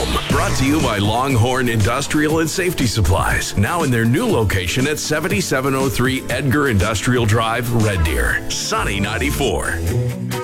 home. Brought to you by Longhorn Industrial and Safety Supplies. Now in their new location at 7703 Edgar Industrial Drive, Red Deer. Sunny 94.